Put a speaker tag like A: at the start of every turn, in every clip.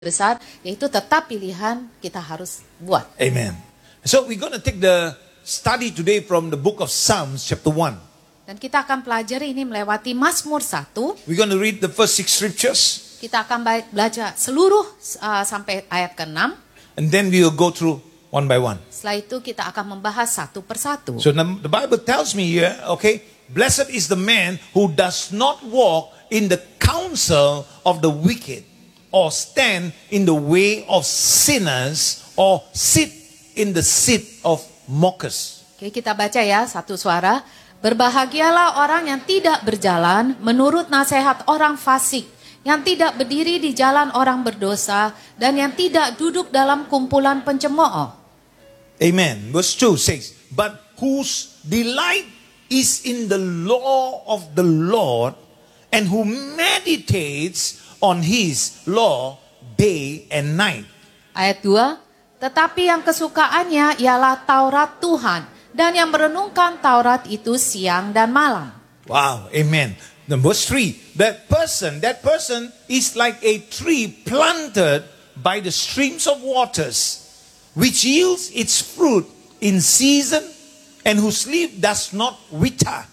A: besar, yaitu tetap pilihan kita harus buat.
B: Amen. So we're going to take the study today from the book of Psalms chapter 1.
A: Dan kita akan pelajari ini melewati Mazmur 1.
B: We're going to read the first 6 scriptures.
A: Kita akan belajar seluruh sampai ayat ke-6.
B: And then we will go through one by one.
A: Setelah itu kita akan membahas satu persatu.
B: So the Bible tells me here, okay, blessed is the man who does not walk in the counsel of the wicked, or stand in the way of sinners, or sit in the seat of mockers.
A: Oke, kita baca ya satu suara. Berbahagialah orang yang tidak berjalan menurut nasihat orang fasik, yang tidak berdiri di jalan orang berdosa, dan yang tidak duduk dalam kumpulan pencemooh.
B: Amen. Verse 2 says, but whose delight is in the law of the Lord, and who meditates on his law day and night.
A: Ayat 2, tetapi yang kesukaannya ialah Taurat Tuhan, dan yang merenungkan Taurat itu siang dan malam.
B: Wow, amen. Then verse 3, that person is like a tree planted by the streams of waters, which yields its fruit in season, and whose leaf does not wither.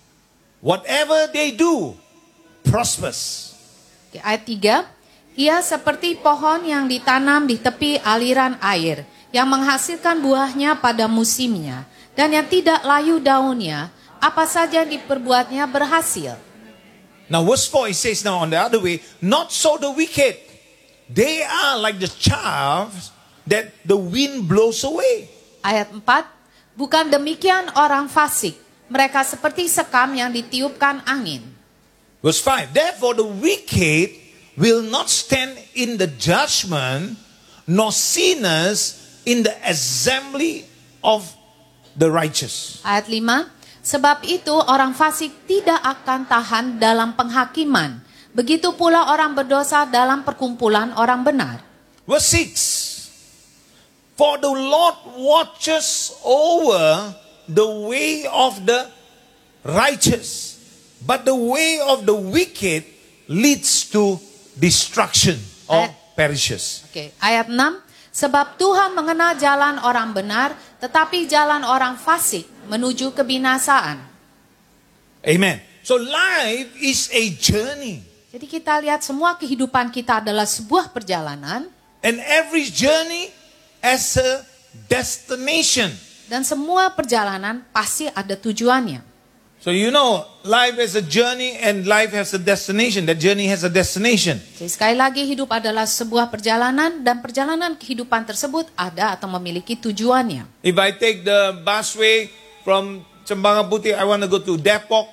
B: Whatever they do prospers.
A: Ayat 3, ia seperti pohon yang ditanam di tepi aliran air, yang menghasilkan buahnya pada musimnya, dan yang tidak layu daunnya, apa saja diperbuatnya berhasil.
B: Now verse 4 it says now on the other way, not so the wicked. They are like the chaff that the wind blows away.
A: Ayat 4, bukan demikian orang fasik, mereka seperti sekam yang ditiupkan angin.
B: Verse 5, therefore the wicked will not stand in the judgment, nor sinners in the assembly of the righteous.
A: Ayat 5, sebab itu orang fasik tidak akan tahan dalam penghakiman, begitu pula orang berdosa dalam perkumpulan orang benar.
B: Verse 6, for the Lord watches over the way of the righteous, but the way of the wicked leads to destruction or perishes.
A: Oke, ayat 6, sebab Tuhan mengenal jalan orang benar, tetapi jalan orang fasik menuju kebinasaan.
B: Amen. So life is a journey.
A: Jadi kita lihat semua kehidupan kita adalah sebuah perjalanan.
B: And every journey has a destination.
A: Dan semua perjalanan pasti ada tujuannya.
B: So you know, life has a journey and life has a destination. That journey has a destination.
A: Jadi sekali lagi hidup adalah sebuah perjalanan, dan perjalanan kehidupan tersebut ada atau memiliki tujuannya.
B: If I take the busway from Cembangan Putih, I want to go to Depok,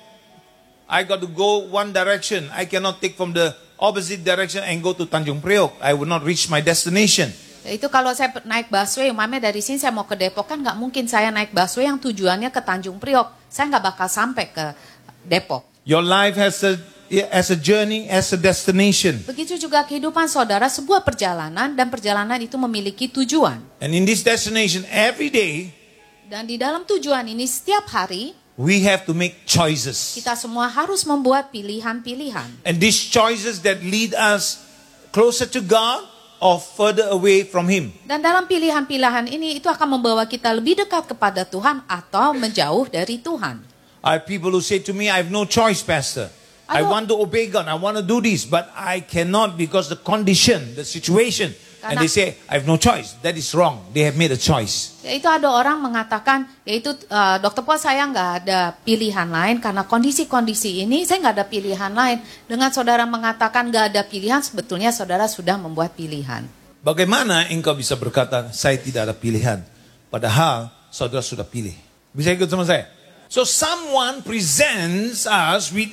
B: I got to go one direction. I cannot take from the opposite direction and go to Tanjung Priok. I will not reach my destination.
A: Itu kalau saya naik busway, umpamanya dari sini saya mau ke Depok, kan nggak mungkin saya naik busway yang tujuannya ke Tanjung Priok. Saya nggak bakal sampai ke Depok.
B: Your life has a journey, has a destination.
A: Begitu juga kehidupan saudara, sebuah perjalanan, dan perjalanan itu memiliki tujuan.
B: And in this destination, every day,
A: dan di dalam tujuan ini setiap hari,
B: we have to make choices.
A: kita semua harus membuat pilihan-pilihan.
B: And these choices that lead us closer to God or further away from Him.
A: Dan dalam pilihan-pilihan ini itu akan membawa kita lebih dekat kepada Tuhan atau menjauh dari Tuhan.
B: I have people who say to me, I have no choice, Pastor. I want to obey God. I want to do this, but I cannot because the condition, the situation. And they say, I have no choice. That is wrong. They have made a choice.
A: Yaitu ada orang mengatakan, yaitu Dr. Paul, saya nggak ada pilihan lain karena kondisi-kondisi ini, saya nggak ada pilihan lain. Dengan saudara mengatakan nggak ada pilihan, sebetulnya saudara sudah membuat pilihan.
B: Bagaimana engkau bisa berkata, saya tidak ada pilihan, padahal saudara sudah pilih? Bisa ikut sama saya? So someone presents us with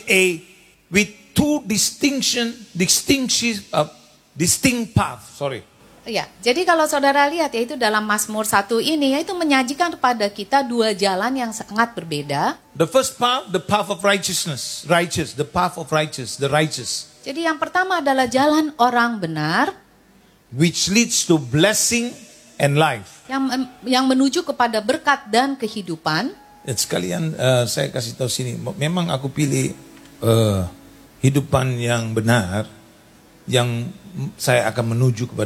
B: two distinct path. Sorry.
A: Ya, jadi kalau saudara lihat, yaitu dalam Mazmur 1 ini, yaitu menyajikan kepada kita dua jalan yang sangat berbeda.
B: The first path, the path of righteousness, the path of the righteous.
A: Jadi yang pertama adalah jalan orang benar,
B: which leads to blessing and life.
A: Yang menuju kepada berkat dan kehidupan.
B: Dan sekalian saya kasih tahu sini, memang aku pilih hidupan yang benar yang saya akan menuju kepada